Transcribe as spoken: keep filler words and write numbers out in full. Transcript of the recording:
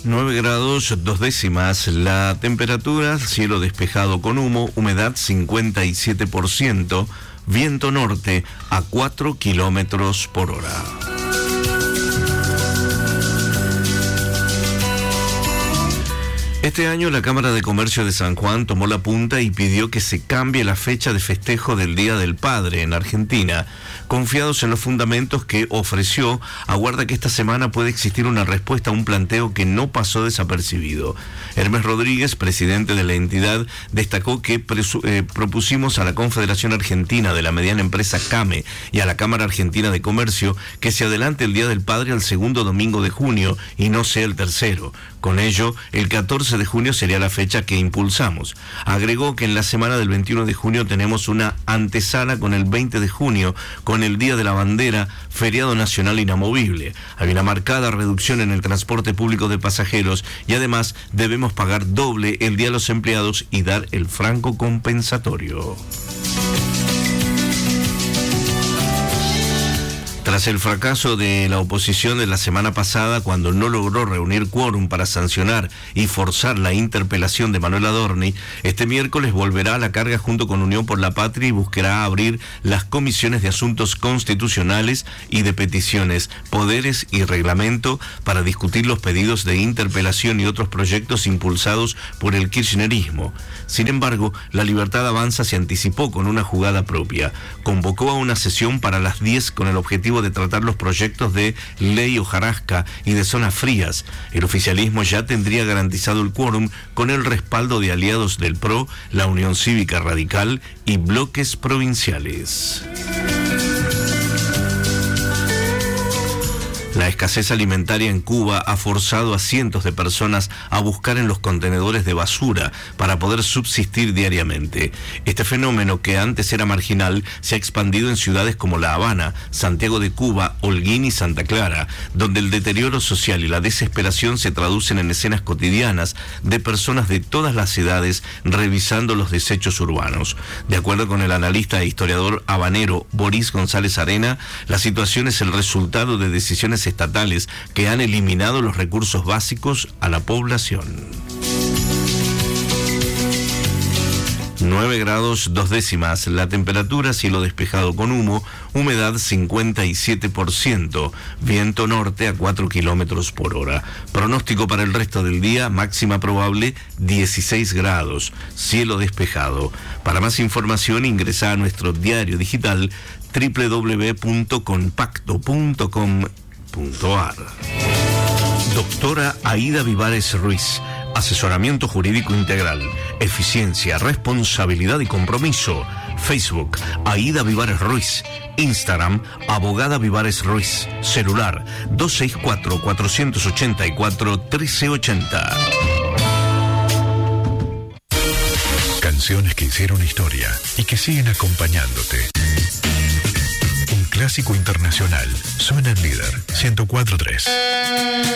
nueve grados, dos décimas. La temperatura, cielo despejado con humo, humedad cincuenta y siete por ciento, viento norte a cuatro kilómetros por hora. Este año la Cámara de Comercio de San Juan tomó la punta y pidió que se cambie la fecha de festejo del Día del Padre en Argentina. Confiados en los fundamentos que ofreció, aguarda que esta semana puede existir una respuesta a un planteo que no pasó desapercibido. Hermes Rodríguez, presidente de la entidad, destacó que presu- eh, propusimos a la Confederación Argentina de la Mediana Empresa CAME y a la Cámara Argentina de Comercio que se adelante el Día del Padre al segundo domingo de junio y no sea el tercero. Con ello, el catorce de junio sería la fecha que impulsamos. Agregó que en la semana del veintiuno de junio tenemos una antesala con el veinte de junio, con el Día de la Bandera, feriado nacional inamovible. Hay una marcada reducción en el transporte público de pasajeros y además debemos pagar doble el día a los empleados y dar el franco compensatorio. Tras el fracaso de la oposición de la semana pasada, cuando no logró reunir quórum para sancionar y forzar la interpelación de Manuel Adorni, este miércoles volverá a la carga junto con Unión por la Patria y buscará abrir las comisiones de asuntos constitucionales y de peticiones, poderes y reglamento para discutir los pedidos de interpelación y otros proyectos impulsados por el kirchnerismo. Sin embargo, La Libertad Avanza se anticipó con una jugada propia. Convocó a una sesión para las diez con el objetivo de tratar los proyectos de ley hojarasca y de zonas frías. El oficialismo ya tendría garantizado el quórum con el respaldo de aliados del P R O, la Unión Cívica Radical y bloques provinciales. La escasez alimentaria en Cuba ha forzado a cientos de personas a buscar en los contenedores de basura para poder subsistir diariamente. Este fenómeno, que antes era marginal, se ha expandido en ciudades como La Habana, Santiago de Cuba, Holguín y Santa Clara, donde el deterioro social y la desesperación se traducen en escenas cotidianas de personas de todas las edades revisando los desechos urbanos. De acuerdo con el analista e historiador habanero Boris González Arena, la situación es el resultado de decisiones estatales que han eliminado los recursos básicos a la población. nueve grados, dos décimas. La temperatura, cielo despejado con humo, humedad cincuenta y siete por ciento, viento norte a cuatro kilómetros por hora. Pronóstico para el resto del día, máxima probable dieciséis grados, cielo despejado. Para más información ingresa a nuestro diario digital doble u doble u doble u punto compacto punto com punto a r. Doctora Aida Vivares Ruiz, asesoramiento jurídico integral, eficiencia, responsabilidad y compromiso. Facebook, Aida Vivares Ruiz. Instagram, Abogada Vivares Ruiz. Celular, dos seis cuatro, cuatro ocho cuatro, uno tres ocho cero. Canciones que hicieron historia y que siguen acompañándote. Un clásico internacional suena en Líder ciento cuatro punto tres.